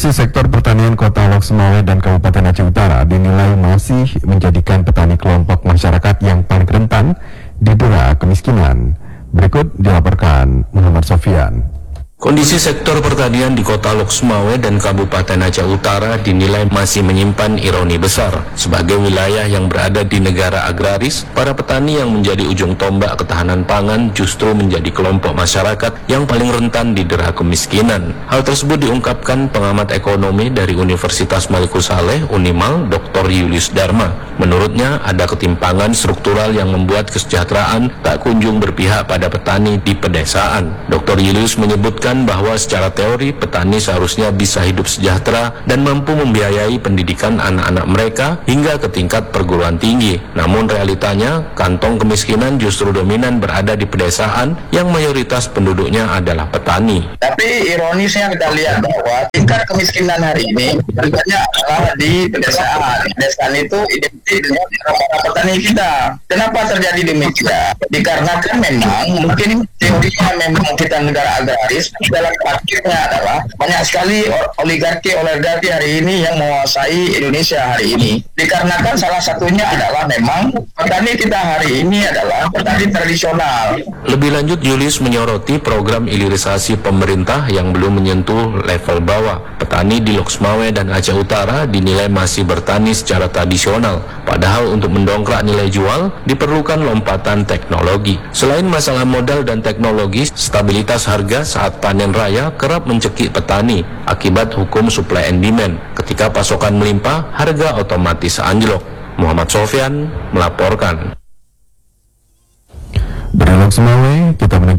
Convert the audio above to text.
Kondisi sektor pertanian Kota Lok Sumawe dan Kabupaten Aceh Utara dinilai masih menjadikan petani kelompok masyarakat yang paling rentan didera kemiskinan. Berikut dilaporkan Muhammad Sofyan. Kondisi sektor pertanian di Kota Lok Sumawe dan Kabupaten Aceh Utara dinilai masih menyimpan ironi besar. Sebagai wilayah yang berada di negara agraris, para petani yang menjadi ujung tombak ketahanan pangan justru menjadi kelompok masyarakat yang paling rentan didera kemiskinan. Hal tersebut diungkapkan pengamat ekonomi dari Universitas Maliku Saleh, Unimal, Dr. Julius Dharma. Menurutnya, ada ketimpangan struktural yang membuat kesejahteraan tak kunjung berpihak pada petani di pedesaan. Dr. Julius menyebutkan bahwa secara teori petani seharusnya bisa hidup sejahtera dan mampu membiayai pendidikan anak-anak mereka hingga ke tingkat perguruan tinggi. Namun realitanya, kantong kemiskinan justru dominan berada di pedesaan yang mayoritas penduduknya adalah petani. Tapi ironisnya kita lihat bahwa tingkat kemiskinan hari ini banyak adalah di pedesaan. Pedesaan itu identik dengan para petani kita. Kenapa terjadi demikian? Dikarenakan memang mungkin teorinya memang kita negara agraris, dalam praktiknya adalah banyak sekali oligarki hari ini yang menguasai Indonesia hari ini. Dikarenakan salah satunya adalah memang petani kita hari ini adalah petani tradisional. Lebih lanjut, Julius menyoroti program hilirisasi pemerintah yang belum menyentuh level bawah. Petani di Lok Sumawe dan Aceh Utara dinilai masih bertani secara tradisional. Padahal untuk mendongkrak nilai jual diperlukan lompatan teknologi. Selain masalah modal dan teknologi, stabilitas harga saat panen raya kerap mencekik petani akibat hukum supply and demand. Ketika pasokan melimpah, harga otomatis anjlok. Muhammad Sofyan melaporkan. Dari Lok Sumawe, kita menuju